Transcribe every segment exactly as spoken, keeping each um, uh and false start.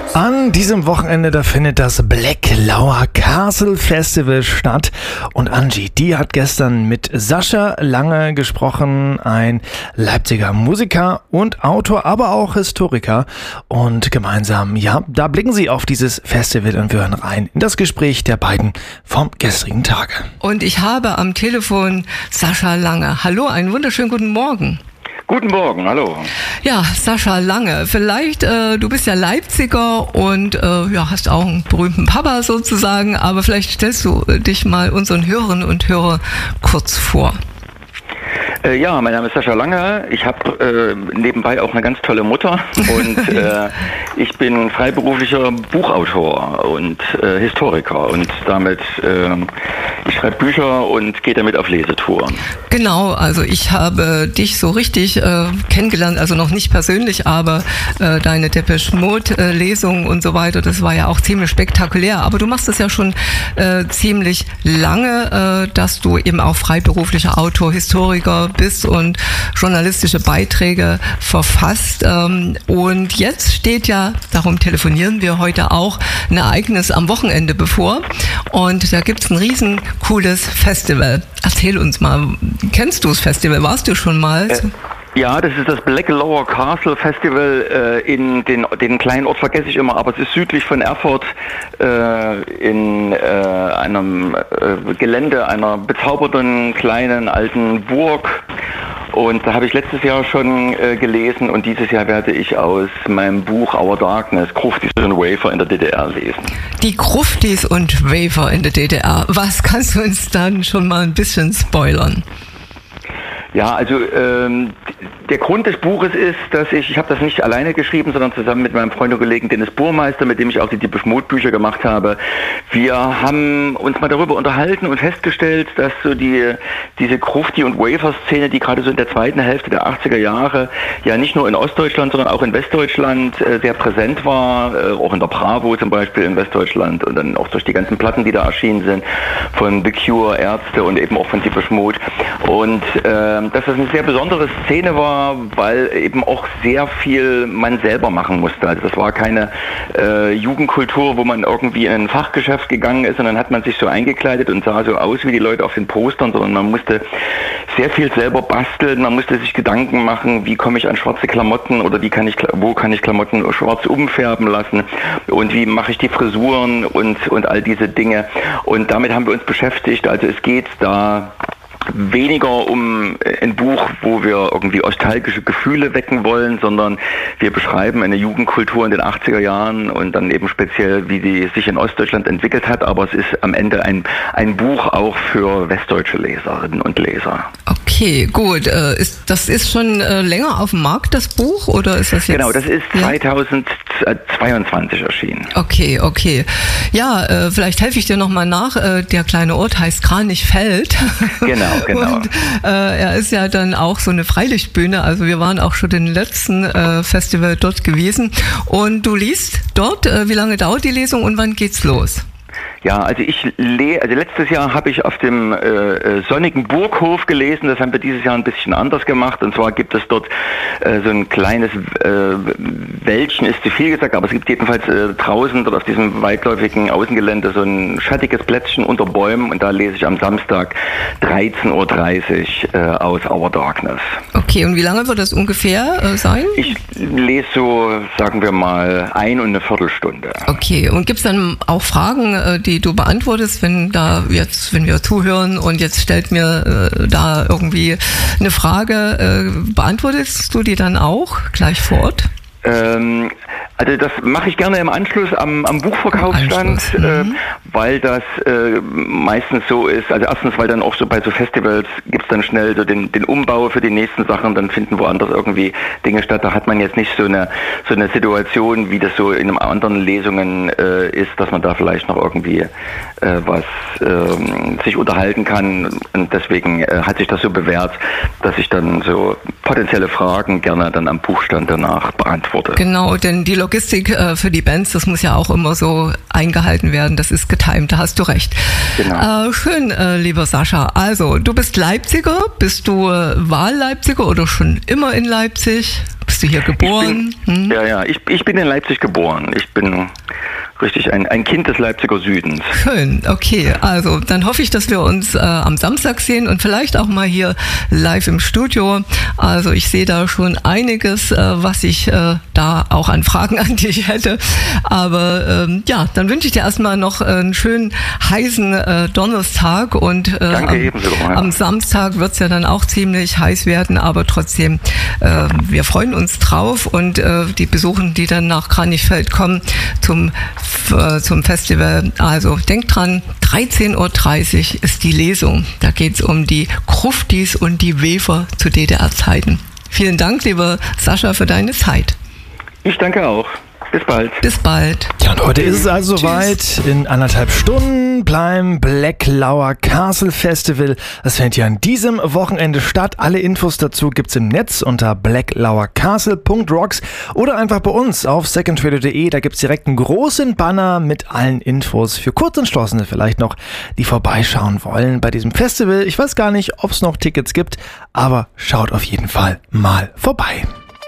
An diesem Wochenende, da findet das Blacklauer Castle Festival statt. Und Angie, die hat gestern mit Sascha Lange gesprochen, ein Leipziger Musiker und Autor, aber auch Historiker. Und gemeinsam, ja, da blicken sie auf dieses Festival und wir hören rein in das Gespräch der beiden vom gestrigen Tage. Und ich habe am Telefon Sascha Lange. Hallo, einen wunderschönen guten Morgen. Guten Morgen, hallo. Ja, Sascha Lange, vielleicht, äh, du bist ja Leipziger und äh, ja, hast auch einen berühmten Papa sozusagen, aber vielleicht stellst du dich mal unseren Hörerinnen und Hörern kurz vor. Äh, ja, mein Name ist Sascha Lange. Ich habe äh, nebenbei auch eine ganz tolle Mutter und äh, ich bin freiberuflicher Buchautor und äh, Historiker und damit, äh, ich schreibe Bücher und gehe damit auf Lesetouren. Genau, also ich habe dich so richtig äh, kennengelernt, also noch nicht persönlich, aber äh, deine Depeche Mode äh, Lesung und so weiter, das war ja auch ziemlich spektakulär, aber du machst es ja schon äh, ziemlich lange, äh, dass du eben auch freiberuflicher Autor, Historiker bist und journalistische Beiträge verfasst. Und jetzt steht ja, darum telefonieren wir heute auch, ein Ereignis am Wochenende bevor. Und da gibt es ein riesen cooles Festival. Erzähl uns mal, kennst du das Festival? Warst du schon mal? Äh. Ja, das ist das Blacklauer Castle Festival äh, in den, den kleinen Ort vergesse ich immer, aber es ist südlich von Erfurt äh, in äh, einem äh, Gelände einer bezauberten kleinen alten Burg. Und da habe ich letztes Jahr schon äh, gelesen und dieses Jahr werde ich aus meinem Buch Our Darkness Gruftis und Wafer in der D D R lesen. Die Gruftis und Wafer in der D D R. Was kannst du uns dann schon mal ein bisschen spoilern? Ja, also ähm, der Grund des Buches ist, dass ich, ich habe das nicht alleine geschrieben, sondern zusammen mit meinem Freund und Kollegen Dennis Burmeister, mit dem ich auch die Depeche Mode Bücher gemacht habe. Wir haben uns mal darüber unterhalten und festgestellt, dass so die diese Grufti- und Wafer-Szene, die gerade so in der zweiten Hälfte der achtziger Jahre ja nicht nur in Ostdeutschland, sondern auch in Westdeutschland äh, sehr präsent war, äh, auch in der Bravo zum Beispiel in Westdeutschland und dann auch durch die ganzen Platten, die da erschienen sind, von The Cure, Ärzte und eben auch von Depeche Mode. Und äh, dass das eine sehr besondere Szene war, weil eben auch sehr viel man selber machen musste. Also das war keine äh, Jugendkultur, wo man irgendwie in ein Fachgeschäft gegangen ist und dann hat man sich so eingekleidet und sah so aus wie die Leute auf den Postern, sondern man musste sehr viel selber basteln, man musste sich Gedanken machen, wie komme ich an schwarze Klamotten oder wie kann ich, wo kann ich Klamotten schwarz umfärben lassen und wie mache ich die Frisuren und, und all diese Dinge. Und damit haben wir uns beschäftigt. Also es geht da weniger um ein Buch, wo wir irgendwie nostalgische Gefühle wecken wollen, sondern wir beschreiben eine Jugendkultur in den achtziger Jahren und dann eben speziell, wie die sich in Ostdeutschland entwickelt hat, aber es ist am Ende ein, ein Buch auch für westdeutsche Leserinnen und Leser. Okay, gut. Ist, das ist schon länger auf dem Markt, das Buch, oder ist das jetzt? Genau, das ist zweitausendzweiundzwanzig erschienen. Okay, okay. Ja, vielleicht helfe ich dir nochmal nach. Der kleine Ort heißt Kranichfeld. Genau. Genau. Und äh, er ist ja dann auch so eine Freilichtbühne, also wir waren auch schon im letzten äh, Festival dort gewesen. Und du liest dort, äh, wie lange dauert die Lesung und wann geht's los? Ja, also ich le also letztes Jahr habe ich auf dem äh, sonnigen Burghof gelesen, das haben wir dieses Jahr ein bisschen anders gemacht und zwar gibt es dort äh, so ein kleines äh, Wäldchen, ist zu viel gesagt, aber es gibt jedenfalls äh, draußen dort auf diesem weitläufigen Außengelände so ein schattiges Plätzchen unter Bäumen und da lese ich am Samstag dreizehn Uhr dreißig äh, aus Our Darkness. Okay, und wie lange wird das ungefähr äh, sein? Ich lese so, sagen wir mal, ein und eine Viertelstunde. Okay, und gibt es dann auch Fragen, äh, die du beantwortest, wenn da jetzt, wenn wir zuhören und jetzt stellt mir äh, da irgendwie eine Frage, äh, beantwortest du die dann auch gleich vor Ort? Ähm, also das mache ich gerne im Anschluss am, am Buchverkaufsstand, Anschluss, äh, mhm. weil das äh, meistens so ist, also erstens, weil dann auch so bei so Festivals gibt es dann schnell so den, den Umbau für die nächsten Sachen, dann finden woanders irgendwie Dinge statt, da hat man jetzt nicht so eine so eine Situation, wie das so in anderen Lesungen äh, ist, dass man da vielleicht noch irgendwie äh, was äh, sich unterhalten kann und deswegen äh, hat sich das so bewährt, dass ich dann so potenzielle Fragen gerne dann am Buchstand danach beantworte. Genau, denn die Logistik äh, für die Bands, das muss ja auch immer so eingehalten werden. Das ist getimt, da hast du recht. Genau. Äh, schön, äh, lieber Sascha. Also, du bist Leipziger. Bist du äh, Wahl-Leipziger oder schon immer in Leipzig? Bist du hier geboren? Ich bin, hm? Ja, ja, ich, ich bin in Leipzig geboren. Ich bin richtig ein, ein Kind des Leipziger Südens. Schön, okay. Also dann hoffe ich, dass wir uns äh, am Samstag sehen und vielleicht auch mal hier live im Studio. Also ich sehe da schon einiges, äh, was ich äh, da auch an Fragen an dich hätte. Aber ähm, ja, dann wünsche ich dir erstmal noch einen schönen heißen äh, Donnerstag und äh, Danke, am, ebenso, ja. am Samstag wird es ja dann auch ziemlich heiß werden, aber trotzdem, äh, wir freuen uns drauf und äh, die besuchen, die dann nach Kranichfeld kommen zum zum Festival. Also denkt dran, dreizehn Uhr dreißig ist die Lesung. Da geht es um die Gruftis und die Wefer zu D D R-Zeiten. Vielen Dank, lieber Sascha, für deine Zeit. Ich danke auch. Bis bald. Bis bald. Ja, und heute ist es also soweit. In anderthalb Stunden beim Black Lauer Castle Festival. Das findet ja an diesem Wochenende statt. Alle Infos dazu gibt's im Netz unter black lauer castle punkt rocks oder einfach bei uns auf second radio punkt de. Da gibt's direkt einen großen Banner mit allen Infos für Kurzentschlossene vielleicht noch, die vorbeischauen wollen bei diesem Festival. Ich weiß gar nicht, ob es noch Tickets gibt, aber schaut auf jeden Fall mal vorbei.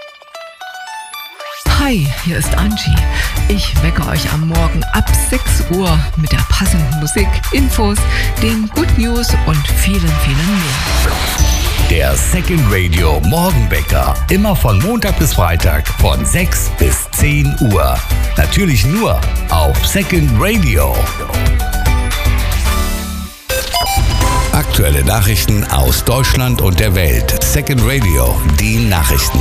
Hi, hier ist Angie. Ich wecke euch am Morgen ab sechs Uhr mit der passenden Musik, Infos, den Good News und vielen, vielen mehr. Der Second Radio Morgenwecker. Immer von Montag bis Freitag von sechs bis zehn Uhr. Natürlich nur auf Second Radio. Aktuelle Nachrichten aus Deutschland und der Welt. Second Radio, die Nachrichten.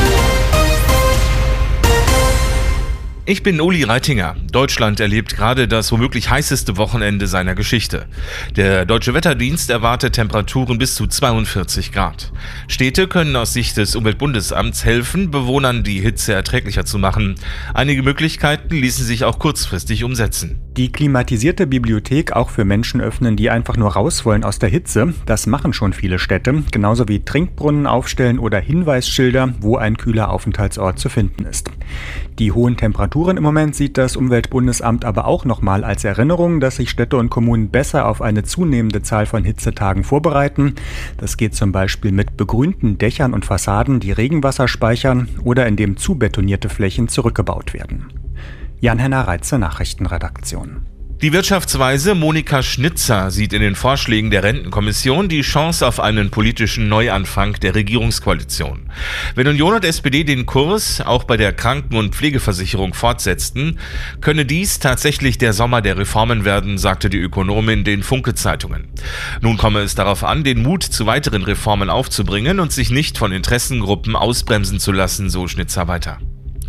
Ich bin Uli Reitinger. Deutschland erlebt gerade das womöglich heißeste Wochenende seiner Geschichte. Der Deutsche Wetterdienst erwartet Temperaturen bis zu zweiundvierzig Grad. Städte können aus Sicht des Umweltbundesamts helfen, Bewohnern die Hitze erträglicher zu machen. Einige Möglichkeiten ließen sich auch kurzfristig umsetzen. Die klimatisierte Bibliothek auch für Menschen öffnen, die einfach nur raus wollen aus der Hitze. Das machen schon viele Städte. Genauso wie Trinkbrunnen aufstellen oder Hinweisschilder, wo ein kühler Aufenthaltsort zu finden ist. Die hohen Temperaturen im Moment sieht das Umweltbundesamt aber auch nochmal als Erinnerung, dass sich Städte und Kommunen besser auf eine zunehmende Zahl von Hitzetagen vorbereiten. Das geht zum Beispiel mit begrünten Dächern und Fassaden, die Regenwasser speichern oder indem zubetonierte Flächen zurückgebaut werden. Jan-Henner Reitze, Nachrichtenredaktion. Die Wirtschaftsweise Monika Schnitzer sieht in den Vorschlägen der Rentenkommission die Chance auf einen politischen Neuanfang der Regierungskoalition. Wenn Union und S P D den Kurs auch bei der Kranken- und Pflegeversicherung fortsetzten, könne dies tatsächlich der Sommer der Reformen werden, sagte die Ökonomin den Funke-Zeitungen. Nun komme es darauf an, den Mut zu weiteren Reformen aufzubringen und sich nicht von Interessengruppen ausbremsen zu lassen, so Schnitzer weiter.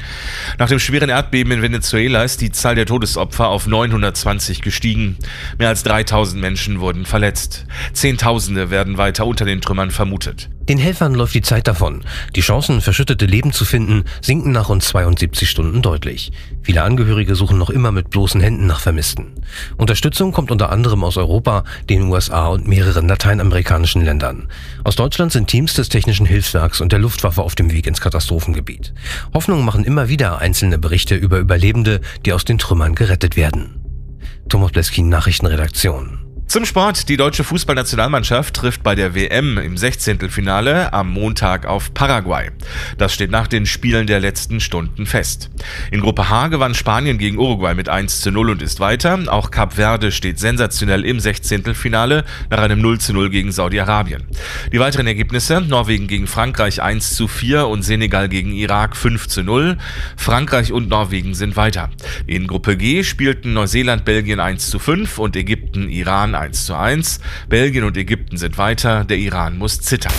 Nach dem schweren Erdbeben in Venezuela ist die Zahl der Todesopfer auf neunhundertzwanzig gestiegen. Mehr als dreitausend Menschen wurden verletzt. Zehntausende werden weiter unter den Trümmern vermutet. Den Helfern läuft die Zeit davon. Die Chancen, verschüttete Leben zu finden, sinken nach rund zweiundsiebzig Stunden deutlich. Viele Angehörige suchen noch immer mit bloßen Händen nach Vermissten. Unterstützung kommt unter anderem aus Europa, den U S A und mehreren lateinamerikanischen Ländern. Aus Deutschland sind Teams des Technischen Hilfswerks und der Luftwaffe auf dem Weg ins Katastrophengebiet. Hoffnung machen immer wieder einzelne Berichte über Überlebende, die aus den Trümmern gerettet werden. Thomas Bleskin, Nachrichtenredaktion. Zum Sport. Die deutsche Fußballnationalmannschaft trifft bei der W M im Sechzehntelfinale am Montag auf Paraguay. Das steht nach den Spielen der letzten Stunden fest. In Gruppe H gewann Spanien gegen Uruguay mit eins zu null und ist weiter. Auch Kap Verde steht sensationell im Sechzehntelfinale nach einem null zu null gegen Saudi-Arabien. Die weiteren Ergebnisse: Norwegen gegen Frankreich eins zu vier und Senegal gegen Irak fünf zu null. Frankreich und Norwegen sind weiter. In Gruppe G spielten Neuseeland Belgien eins zu fünf und Ägypten Iran eins zu eins. Belgien und Ägypten sind weiter, der Iran muss zittern.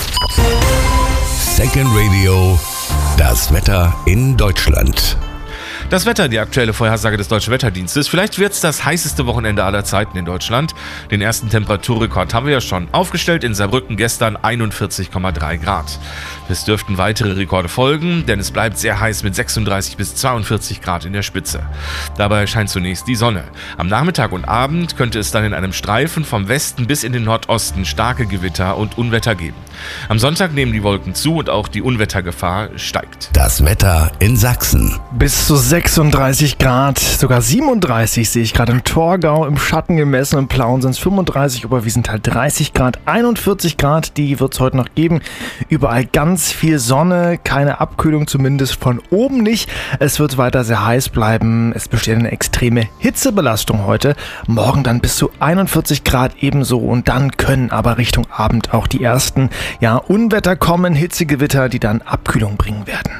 Second Radio, das Wetter in Deutschland. Das Wetter, die aktuelle Vorhersage des Deutschen Wetterdienstes. Vielleicht wird es das heißeste Wochenende aller Zeiten in Deutschland. Den ersten Temperaturrekord haben wir ja schon aufgestellt. In Saarbrücken gestern einundvierzig Komma drei Grad. Es dürften weitere Rekorde folgen, denn es bleibt sehr heiß mit sechsunddreißig bis zweiundvierzig Grad in der Spitze. Dabei scheint zunächst die Sonne. Am Nachmittag und Abend könnte es dann in einem Streifen vom Westen bis in den Nordosten starke Gewitter und Unwetter geben. Am Sonntag nehmen die Wolken zu und auch die Unwettergefahr steigt. Das Wetter in Sachsen. Bis zu sechsunddreißig Grad, sogar siebenunddreißig sehe ich gerade im Torgau, im Schatten gemessen, im Plauen sind es fünfunddreißig, Oberwiesenthal dreißig Grad, einundvierzig Grad, die wird es heute noch geben. Überall ganz viel Sonne, keine Abkühlung, zumindest von oben nicht. Es wird weiter sehr heiß bleiben, es besteht eine extreme Hitzebelastung heute. Morgen dann bis zu einundvierzig Grad ebenso und dann können aber Richtung Abend auch die ersten ja, Unwetter kommen, Hitzegewitter, die dann Abkühlung bringen werden.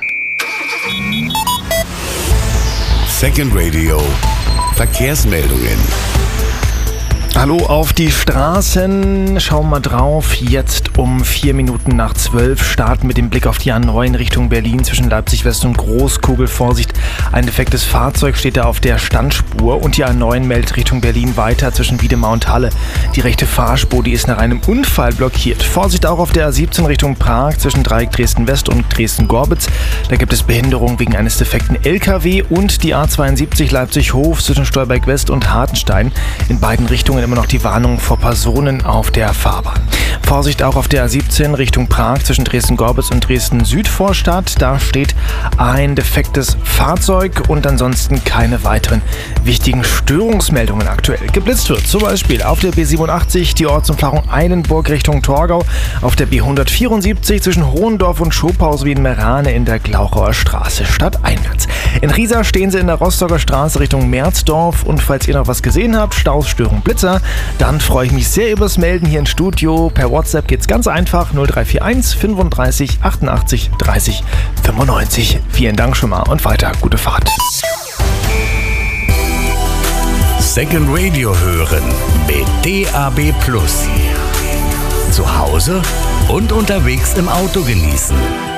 Second Radio Verkehrsmeldungen. Hallo auf die Straßen, schauen wir mal drauf, jetzt um vier Minuten nach zwölf, starten mit dem Blick auf die A neun Richtung Berlin zwischen Leipzig West und Großkugel. Vorsicht, ein defektes Fahrzeug steht da auf der Standspur und die A neun meldet Richtung Berlin weiter zwischen Wiedemar und Halle. Die rechte Fahrspur, die ist nach einem Unfall blockiert. Vorsicht auch auf der A siebzehn Richtung Prag zwischen Dreieck Dresden West und Dresden-Gorbitz. Da gibt es Behinderung wegen eines defekten L K W und die A zweiundsiebzig Leipzig-Hof zwischen Stolberg West und Hartenstein. In beiden Richtungen immer noch die Warnung vor Personen auf der Fahrbahn. Vorsicht auch auf der A siebzehn Richtung Prag zwischen Dresden-Gorbitz und Dresden-Südvorstadt. Da steht ein defektes Fahrzeug und ansonsten keine weiteren wichtigen Störungsmeldungen aktuell. Geblitzt wird zum Beispiel auf der B siebenundachtzig die Ortsumfahrung Eilenburg Richtung Torgau, auf der B hundertvierundsiebzig zwischen Hohendorf und Schopau sowie in Merane in der Glauchauer Straße stadteinwärts. In Riesa stehen Sie in der Rostocker Straße Richtung Merzdorf und falls ihr noch was gesehen habt, Staus, Störung, Blitzer, dann freue ich mich sehr übers Melden hier im Studio. Per WhatsApp geht's ganz einfach null drei vier eins fünfunddreißig achtundachtzig dreißig fünfundneunzig. Vielen Dank schon mal und weiter gute Fahrt. Second Radio hören mit D A B Plus. Zu Hause und unterwegs im Auto genießen.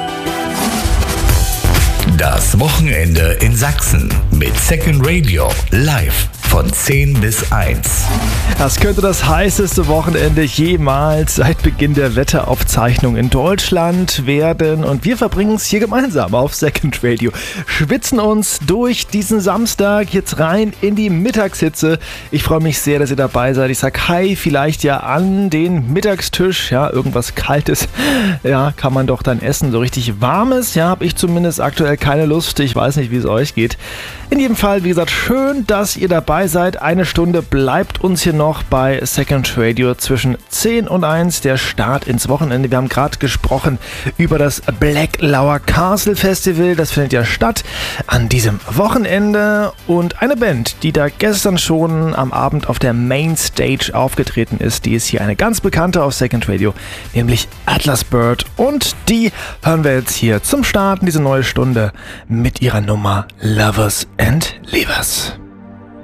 Das Wochenende in Sachsen mit Second Radio live von zehn bis eins. Das könnte das heißeste Wochenende jemals seit Beginn der Wetteraufzeichnung in Deutschland werden und wir verbringen es hier gemeinsam auf Second Radio. Schwitzen uns durch diesen Samstag jetzt rein in die Mittagshitze. Ich freue mich sehr, dass ihr dabei seid. Ich sag Hi, vielleicht ja an den Mittagstisch. Ja, irgendwas Kaltes, ja, kann man doch dann essen. So richtig Warmes, ja, habe ich zumindest aktuell keine Lust. Ich weiß nicht, wie es euch geht. In jedem Fall, wie gesagt, schön, dass ihr dabei seid. Eine Stunde bleibt uns hier noch bei Second Radio zwischen zehn und eins, der Start ins Wochenende. Wir haben gerade gesprochen über das Black Lauer Castle Festival. Das findet ja statt an diesem Wochenende. Und eine Band, die da gestern schon am Abend auf der Main Stage aufgetreten ist, die ist hier eine ganz bekannte auf Second Radio, nämlich Atlas Bird. Und die hören wir jetzt hier zum Starten, diese neue Stunde, mit ihrer Nummer Lovers and Leavers.